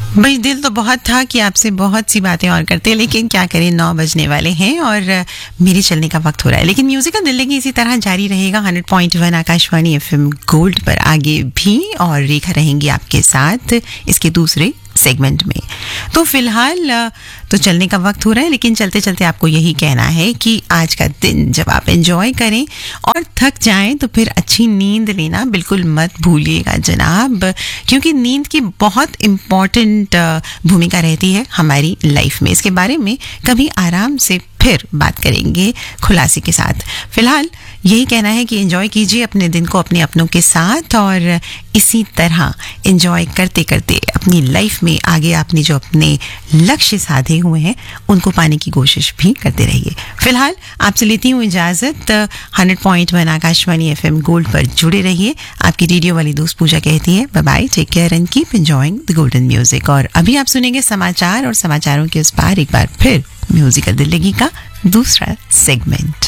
भाई दिल तो बहुत था कि आपसे बहुत सी बातें और करते, लेकिन क्या करें 9 बजने वाले हैं और मेरे चलने का वक्त हो रहा है। लेकिन म्यूजिक का दिल्ली इसी तरह जारी रहेगा 100.1 आकाशवाणी एफएम गोल्ड पर आगे भी, और रेखा रहेंगी आपके साथ इसके दूसरे सेगमेंट में। तो फिलहाल तो चलने का वक्त हो रहा है, लेकिन चलते चलते आपको यही कहना है कि आज का दिन जब आप एंजॉय करें और थक जाएं तो फिर अच्छी नींद लेना बिल्कुल मत भूलिएगा जनाब, क्योंकि नींद की बहुत इम्पॉर्टेंट भूमिका रहती है हमारी लाइफ में। इसके बारे में कभी आराम से फिर बात करेंगे खुलासे के साथ। फिलहाल यही कहना है कि एंजॉय कीजिए अपने दिन को अपने अपनों के साथ, और इसी तरह एंजॉय करते करते अपनी लाइफ में आगे आपने जो अपने लक्ष्य साधे हुए हैं उनको पाने की कोशिश भी करते रहिए। फिलहाल आपसे लेती हूँ इजाजत। 100.1 आकाशवाणी एफएम गोल्ड पर जुड़े रहिए। आपकी रेडियो वाली दोस्त पूजा कहती है bye bye, take care and keep enjoying the golden music. और अभी आप सुनेंगे समाचार, और समाचारों के उस पार एक बार फिर म्यूजिकल दिल्ली का दूसरा सेगमेंट।